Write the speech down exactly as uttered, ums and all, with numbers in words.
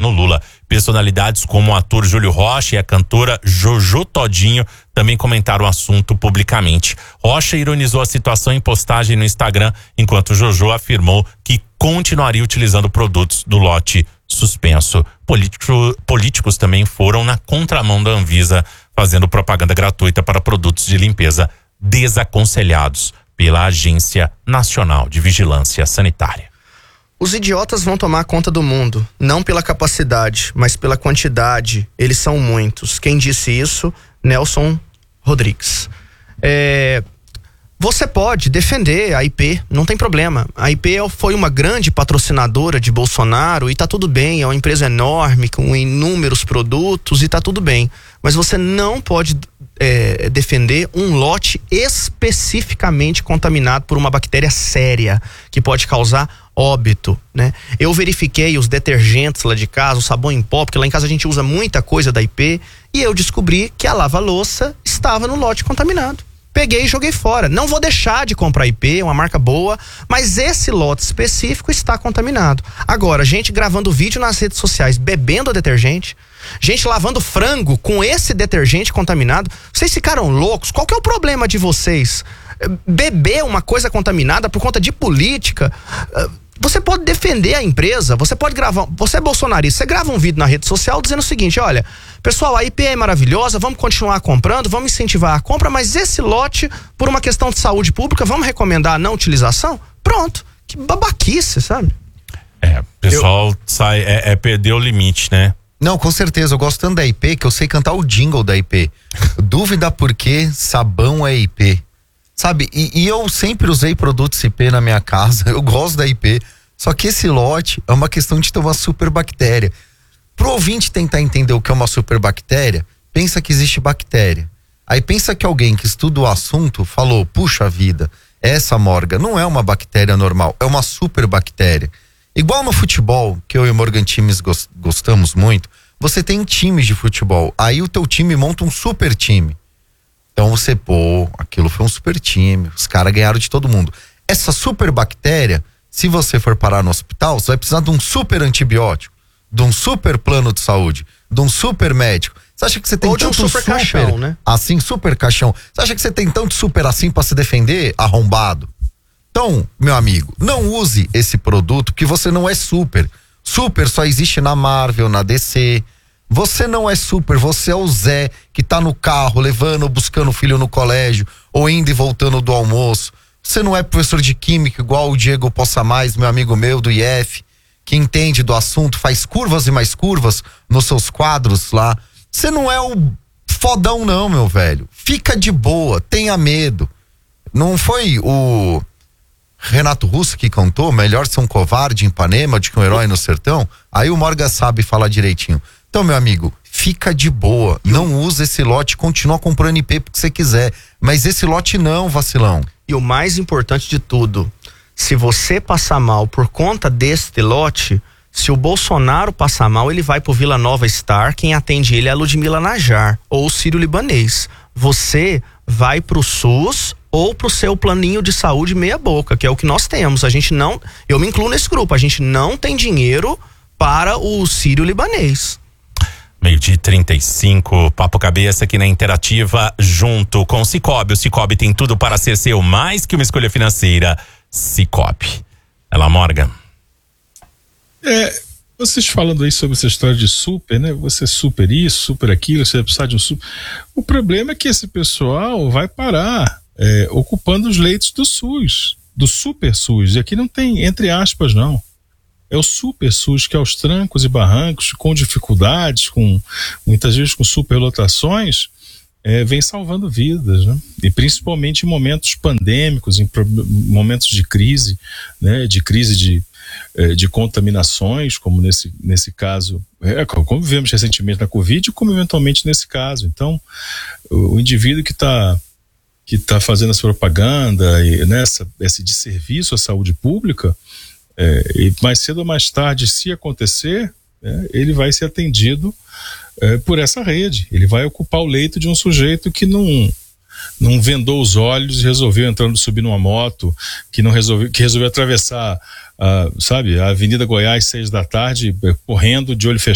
governo Lula. Personalidades como o ator Júlio Rocha e a cantora Jojo Todinho também comentaram o assunto publicamente. Rocha ironizou a situação em postagem no Instagram, enquanto Jojo afirmou que continuaria utilizando produtos do lote suspenso. Político, políticos também foram na contramão da Anvisa, fazendo propaganda gratuita para produtos de limpeza desaconselhados pela Agência Nacional de Vigilância Sanitária. Os idiotas vão tomar conta do mundo, não pela capacidade, mas pela quantidade. Eles são muitos. Quem disse isso? Nelson Rodrigues. É... Você pode defender a I P, não tem problema. A I P foi uma grande patrocinadora de Bolsonaro e tá tudo bem, é uma empresa enorme com inúmeros produtos e tá tudo bem. Mas você não pode é, defender um lote especificamente contaminado por uma bactéria séria que pode causar óbito, né? Eu verifiquei os detergentes lá de casa, o sabão em pó, porque lá em casa a gente usa muita coisa da I P, e eu descobri que a lava-louça estava no lote contaminado. Peguei e joguei fora. Não vou deixar de comprar I P, é uma marca boa, mas esse lote específico está contaminado. Agora, gente gravando vídeo nas redes sociais, bebendo detergente, gente lavando frango com esse detergente contaminado. Vocês ficaram loucos? Qual que é o problema de vocês? Beber uma coisa contaminada por conta de política? Você pode defender a empresa, você pode gravar, você é bolsonarista, você grava um vídeo na rede social dizendo o seguinte: olha, pessoal, a I P é maravilhosa, vamos continuar comprando, vamos incentivar a compra, mas esse lote, por uma questão de saúde pública, vamos recomendar a não utilização? Pronto, que babaquice, sabe? É, o pessoal eu... sai, é, é perder o limite, né? Não, com certeza, eu gosto tanto da I P que eu sei cantar o jingle da I P. Dúvida por que sabão é I P. Sabe, e, e eu sempre usei produtos I P na minha casa, eu gosto da I P, só que esse lote é uma questão de ter uma superbactéria. Pro ouvinte tentar entender o que é uma superbactéria, pensa que existe bactéria. Aí pensa que alguém que estuda o assunto falou, puxa vida, essa morga não é uma bactéria normal, é uma superbactéria. Igual no futebol, que eu e o Morgan Times gostamos muito, você tem times de futebol, aí o teu time monta um super time. Então você, pô, aquilo foi um super time, os caras ganharam de todo mundo. Essa super bactéria, se você for parar no hospital, você vai precisar de um super antibiótico, de um super plano de saúde, de um super médico. Você acha que você tem Ou de um tanto super, super caixão, né? Assim, super caixão. Você acha que você tem tanto super assim pra se defender, arrombado? Então, meu amigo, não use esse produto que você não é super. Super só existe na Marvel, na D C. Você não é super, você é o Zé que tá no carro levando, buscando o filho no colégio ou indo e voltando do almoço. Você não é professor de química igual o Diego Poça Mais, meu amigo meu do I F, que entende do assunto, faz curvas e mais curvas nos seus quadros lá. Você não é o fodão não, meu velho. Fica de boa, tenha medo. Não foi o Renato Russo que cantou melhor ser um covarde em Ipanema do que um herói no sertão? Aí o Morgan sabe falar direitinho. Então, meu amigo, fica de boa, não usa esse lote, continua comprando I P porque você quiser, mas esse lote não, vacilão. E o mais importante de tudo, se você passar mal por conta deste lote, se o Bolsonaro passar mal, ele vai pro Vila Nova Star, quem atende ele é a Ludmila Najar ou o Sírio Libanês. Você vai pro SUS ou pro seu planinho de saúde meia boca, que é o que nós temos. A gente não, eu me incluo nesse grupo, a gente não tem dinheiro para o Sírio Libanês. Meio-dia e trinta e cinco, Papo Cabeça aqui na Interativa, junto com o Cicobi. O Cicobi tem tudo para ser seu, mais que uma escolha financeira. Cicobi. Ela, Morgan. É, vocês falando aí sobre essa história de super, né? Você super isso, super aquilo, você vai precisar de um super. O problema é que esse pessoal vai parar é, ocupando os leitos do SUS, do super SUS. E aqui não tem, entre aspas, não. É o super SUS que aos trancos e barrancos, com dificuldades, com muitas vezes com superlotações, é, vem salvando vidas, né? E principalmente em momentos pandêmicos, em pro, momentos de crise, né? De crise de, é, de contaminações, como nesse, nesse caso, é, como vivemos recentemente na Covid, como eventualmente nesse caso. Então, o, o indivíduo que está que tá fazendo essa propaganda, e, né, essa, esse desserviço à saúde pública, É, e mais cedo ou mais tarde, se acontecer, é, ele vai ser atendido é, por essa rede. Ele vai ocupar o leito de um sujeito que não, não vendou os olhos e resolveu entrando, subir numa moto, que não resolveu, que resolveu atravessar, a, sabe, a Avenida Goiás, seis da tarde, correndo de olho fechado.